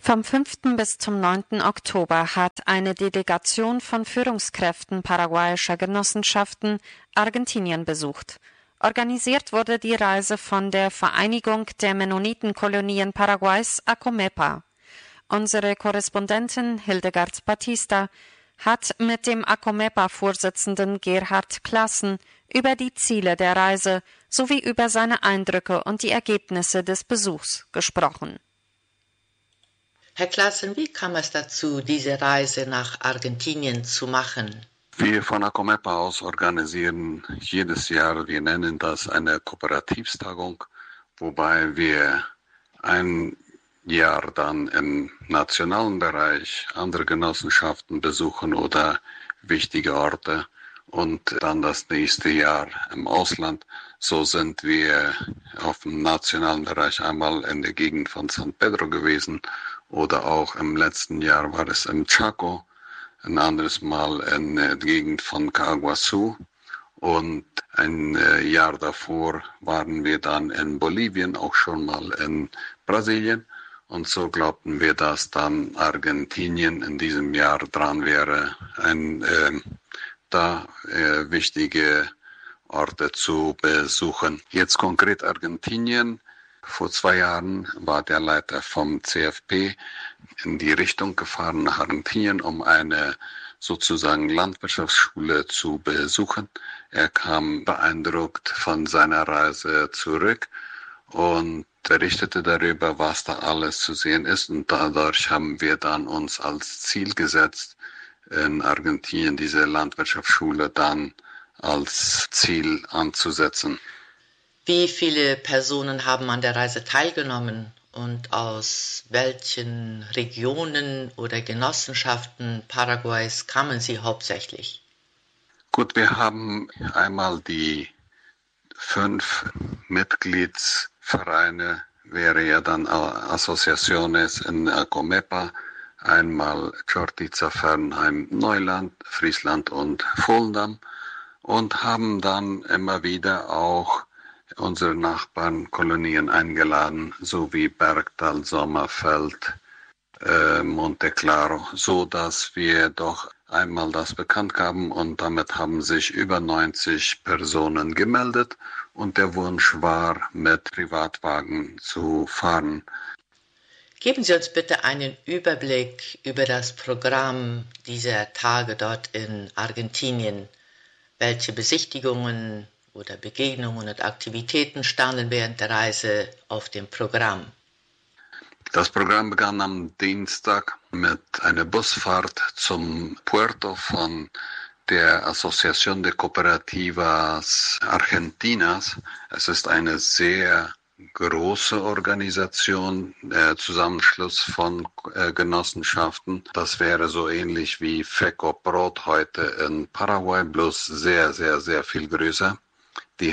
Vom 5. bis zum 9. Oktober hat eine Delegation von Führungskräften paraguayischer Genossenschaften Argentinien besucht. Organisiert wurde die Reise von der Vereinigung der Mennonitenkolonien Paraguays ACOMEPA. Unsere Korrespondentin Hildegard Batista hat mit dem ACOMEPA-Vorsitzenden Gerhard Klassen über die Ziele der Reise sowie über seine Eindrücke und die Ergebnisse des Besuchs gesprochen. Herr Klassen, wie kam es dazu, diese Reise nach Argentinien zu machen? Wir von ACOMEPA aus organisieren jedes Jahr, wir nennen das eine Kooperativstagung, wobei wir ein Jahr dann im nationalen Bereich andere Genossenschaften besuchen oder wichtige Orte und dann das nächste Jahr im Ausland. So sind wir auf dem nationalen Bereich einmal in der Gegend von San Pedro gewesen oder auch im letzten Jahr war es im Chaco, ein anderes Mal in der Gegend von Caguazú und ein Jahr davor waren wir dann in Bolivien, auch schon mal in Brasilien. Und so glaubten wir, dass dann Argentinien in diesem Jahr dran wäre, wichtige Orte zu besuchen. Jetzt konkret Argentinien. Vor 2 Jahren war der Leiter vom CFP in die Richtung gefahren nach Argentinien, um eine sozusagen Landwirtschaftsschule zu besuchen. Er kam beeindruckt von seiner Reise zurück und berichtete darüber, was da alles zu sehen ist. Und dadurch haben wir dann uns als Ziel gesetzt, in Argentinien diese Landwirtschaftsschule dann als Ziel anzusetzen. Wie viele Personen haben an der Reise teilgenommen und aus welchen Regionen oder Genossenschaften Paraguays kamen sie hauptsächlich? Gut, wir haben einmal die 5 Mitgliedsvereine, wäre ja dann Asociaciones in ACOMEPA, einmal Chortica, Fernheim, Neuland, Friesland und Volendam und haben dann immer wieder auch unsere Nachbarnkolonien eingeladen, sowie Bergtal, Sommerfeld, Monte Claro, so dass wir doch einmal das bekannt haben und damit haben sich über 90 Personen gemeldet und der Wunsch war, mit Privatwagen zu fahren. Geben Sie uns bitte einen Überblick über das Programm dieser Tage dort in Argentinien. Welche Besichtigungen oder Begegnungen und Aktivitäten standen während der Reise auf dem Programm? Das Programm begann am Dienstag mit einer Busfahrt zum Puerto von der Asociación de Cooperativas Argentinas. Es ist eine sehr große Organisation, der Zusammenschluss von Genossenschaften. Das wäre so ähnlich wie FECOPROT heute in Paraguay, bloß sehr, sehr, sehr viel größer. Die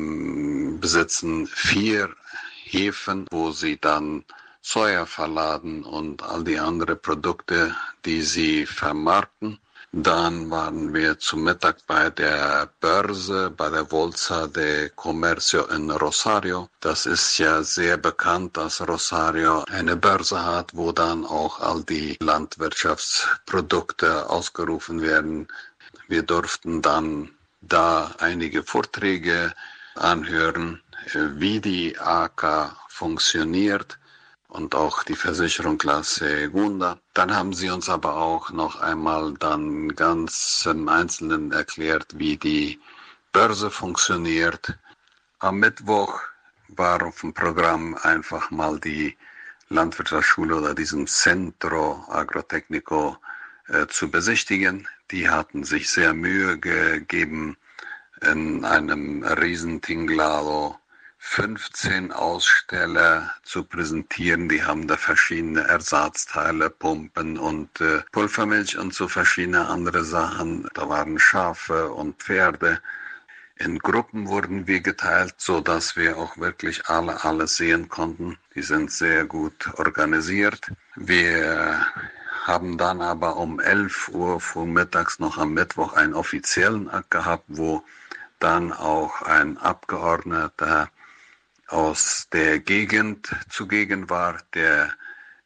besitzen 4 Häfen, wo sie dann Soja verladen und all die anderen Produkte, die sie vermarkten. Dann waren wir zum Mittag bei der Börse, bei der Bolsa de Comercio in Rosario. Das ist ja sehr bekannt, dass Rosario eine Börse hat, wo dann auch all die Landwirtschaftsprodukte ausgerufen werden. Wir durften dann da einige Vorträge anhören, wie die AK funktioniert und auch die Versicherung La Segunda. Dann haben sie uns aber auch noch einmal dann ganz im Einzelnen erklärt, wie die Börse funktioniert. Am Mittwoch war auf dem Programm einfach mal die Landwirtschaftsschule oder diesen Centro Agrotecnico zu besichtigen. Die hatten sich sehr Mühe gegeben, in einem riesen Tinglado 15 Aussteller zu präsentieren. Die haben da verschiedene Ersatzteile, Pumpen und Pulvermilch und so verschiedene andere Sachen. Da waren Schafe und Pferde. In Gruppen wurden wir geteilt, so dass wir auch wirklich alles sehen konnten. Die sind sehr gut organisiert. Wir haben dann aber um 11 Uhr vormittags noch am Mittwoch einen offiziellen Akt gehabt, wo dann auch ein Abgeordneter aus der Gegend zugegen war, der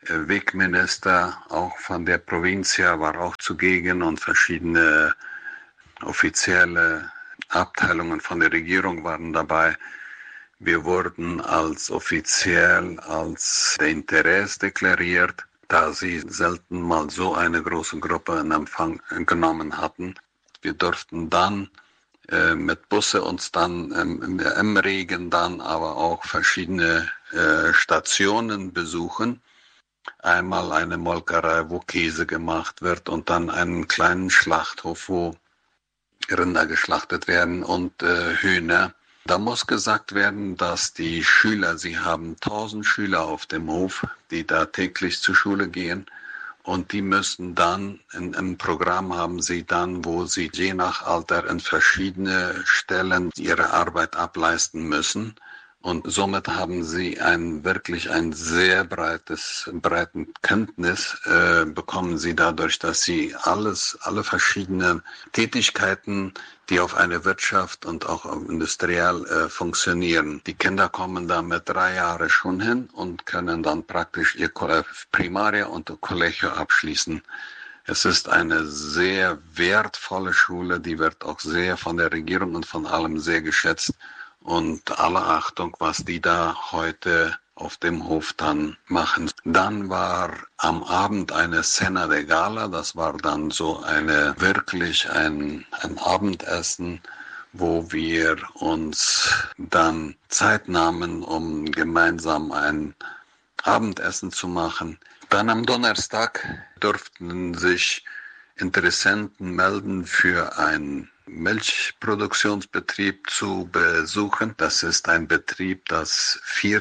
Wegminister, auch von der Provincia, war auch zugegen und verschiedene offizielle Abteilungen von der Regierung waren dabei. Wir wurden als offiziell als der Interesse deklariert, da sie selten mal so eine große Gruppe in Empfang genommen hatten. Wir durften dann mit Busse uns dann im Regen dann aber auch verschiedene Stationen besuchen. Einmal eine Molkerei, wo Käse gemacht wird und dann einen kleinen Schlachthof, wo Rinder geschlachtet werden und Hühner. Da muss gesagt werden, dass die Schüler, sie haben 1000 Schüler auf dem Hof, die da täglich zur Schule gehen. Und die müssen dann, im Programm haben sie dann, wo sie je nach Alter in verschiedene Stellen ihre Arbeit ableisten müssen. Und somit haben sie wirklich ein sehr breiten Kenntnis bekommen sie dadurch, dass sie alle verschiedenen Tätigkeiten, die auf eine Wirtschaft und auch industriell funktionieren. Die Kinder kommen da mit 3 Jahren schon hin und können dann praktisch ihr Primaria und Collegio abschließen. Es ist eine sehr wertvolle Schule, die wird auch sehr von der Regierung und von allem sehr geschätzt. Und alle Achtung, was die da heute auf dem Hof dann machen. Dann war am Abend eine Cena de Gala, das war dann so wirklich ein Abendessen, wo wir uns dann Zeit nahmen, um gemeinsam ein Abendessen zu machen. Dann am Donnerstag durften sich Interessenten melden für ein Milchproduktionsbetrieb zu besuchen. Das ist ein Betrieb, das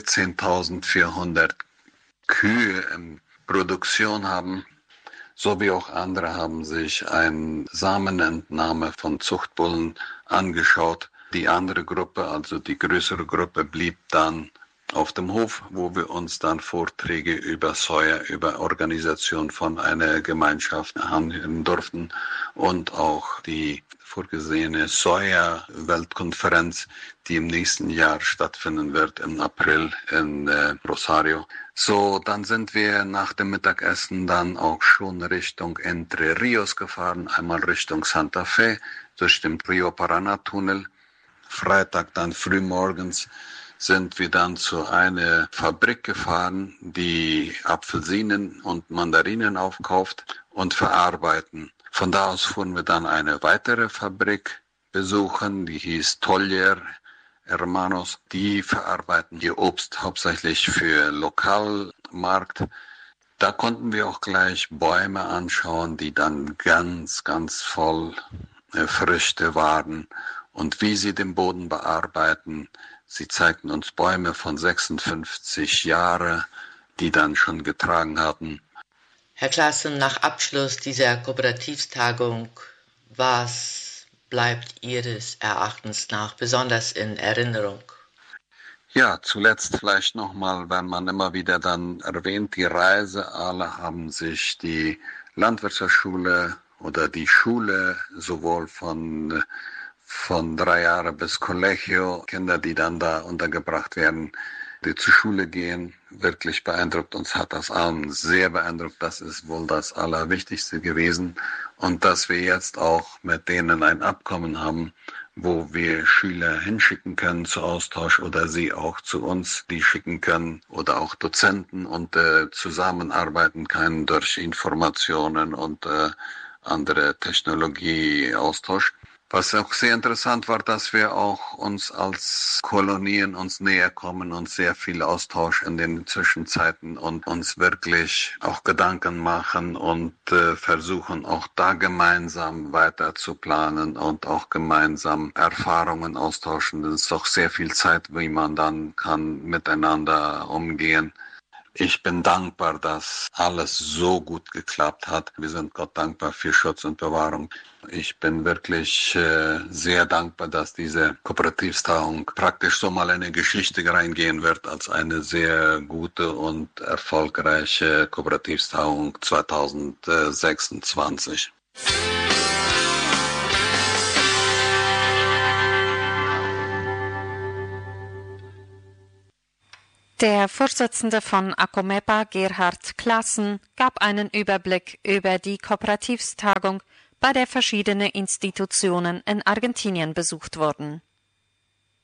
14.400 Kühe in Produktion haben. So wie auch andere haben sich eine Samenentnahme von Zuchtbullen angeschaut. Die andere Gruppe, also die größere Gruppe, blieb dann auf dem Hof, wo wir uns dann Vorträge über Soja, über Organisation von einer Gemeinschaft anhören durften und auch die vorgesehene Soja-Weltkonferenz, die im nächsten Jahr stattfinden wird, im April in Rosario. So, dann sind wir nach dem Mittagessen dann auch schon Richtung Entre Rios gefahren, einmal Richtung Santa Fe, durch den Rio Paraná-Tunnel. Freitag dann frühmorgens sind wir dann zu einer Fabrik gefahren, die Apfelsinen und Mandarinen aufkauft und verarbeiten. Von da aus fuhren wir dann eine weitere Fabrik besuchen, die hieß Toller Hermanos. Die verarbeiten hier Obst hauptsächlich für Lokalmarkt. Da konnten wir auch gleich Bäume anschauen, die dann ganz, ganz voll Früchte waren und wie sie den Boden bearbeiten. Sie zeigten uns Bäume von 56 Jahren, die dann schon getragen hatten. Herr Claassen, nach Abschluss dieser Kooperativstagung, was bleibt Ihres Erachtens nach besonders in Erinnerung? Ja, zuletzt vielleicht nochmal, wenn man immer wieder dann erwähnt, die Reise, alle haben sich die Landwirtschaftsschule oder die Schule sowohl von 3 Jahren bis Collegio, Kinder, die dann da untergebracht werden, die zur Schule gehen, wirklich beeindruckt. Uns hat das allen sehr beeindruckt. Das ist wohl das Allerwichtigste gewesen. Und dass wir jetzt auch mit denen ein Abkommen haben, wo wir Schüler hinschicken können zu Austausch oder sie auch zu uns, die schicken können oder auch Dozenten und zusammenarbeiten können durch Informationen und andere Technologieaustausch. Was auch sehr interessant war, dass wir auch uns als Kolonien uns näher kommen und sehr viel Austausch in den Zwischenzeiten und uns wirklich auch Gedanken machen und versuchen auch da gemeinsam weiter zu planen und auch gemeinsam Erfahrungen austauschen. Das ist doch sehr viel Zeit, wie man dann kann miteinander umgehen. Ich bin dankbar, dass alles so gut geklappt hat. Wir sind Gott dankbar für Schutz und Bewahrung. Ich bin wirklich sehr dankbar, dass diese Kooperativstagung praktisch so mal in eine Geschichte reingehen wird als eine sehr gute und erfolgreiche Kooperativstagung 2026. Der Vorsitzende von ACOMEPA, Gerhard Claassen, gab einen Überblick über die Kooperativstagung, bei der verschiedene Institutionen in Argentinien besucht wurden.